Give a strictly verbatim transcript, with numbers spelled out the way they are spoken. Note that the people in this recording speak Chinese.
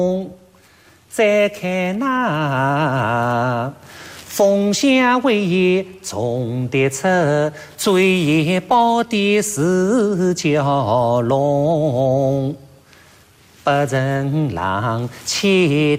再看那凤翔为业种的出，追也抱的是蛟龙。八人郎且